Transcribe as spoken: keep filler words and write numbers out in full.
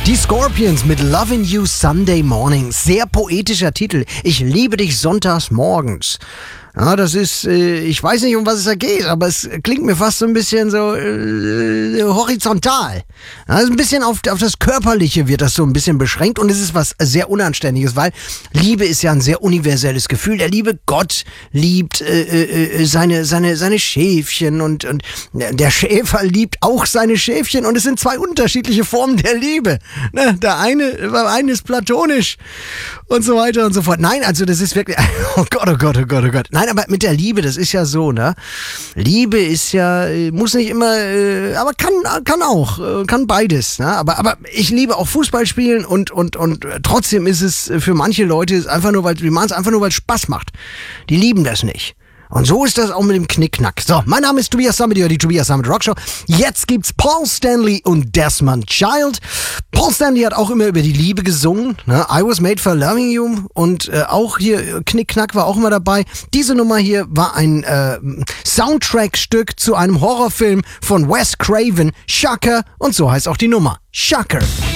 Die Scorpions mit Lovin' You Sunday Morning. Sehr poetischer Titel. Ich liebe dich sonntags morgens. Ja, das ist, äh, ich weiß nicht, um was es da geht, aber es klingt mir fast so ein bisschen so äh, horizontal. Ja, also ein bisschen auf, auf das Körperliche wird das so ein bisschen beschränkt und es ist was sehr Unanständiges, weil Liebe ist ja ein sehr universelles Gefühl. Der liebe Gott liebt äh, äh, seine, seine, seine Schäfchen und, und der Schäfer liebt auch seine Schäfchen und es sind zwei unterschiedliche Formen der Liebe. Ne? Der eine, der eine ist platonisch und so weiter und so fort. Nein, also das ist wirklich, oh Gott, oh Gott, oh Gott, oh Gott. Nein, aber mit der Liebe, das ist ja so, ne? Liebe ist ja, muss nicht immer, äh, aber kann, kann auch, äh, kann beides, ne? Aber, aber ich liebe auch Fußball spielen und, und, und trotzdem ist es für manche Leute einfach nur, weil, die machen es einfach nur, weil es Spaß macht. Die lieben das nicht. Und so ist das auch mit dem Knickknack. So, mein Name ist Tobias Sammet, die Tobias Sammet Rock Show. Jetzt gibt's Paul Stanley und Desmond Child. Paul Stanley hat auch immer über die Liebe gesungen, ne? I Was Made for Loving You. Und äh, auch hier Knickknack war auch immer dabei. Diese Nummer hier war ein äh, Soundtrack-Stück zu einem Horrorfilm von Wes Craven, Shocker. Und so heißt auch die Nummer, Shocker.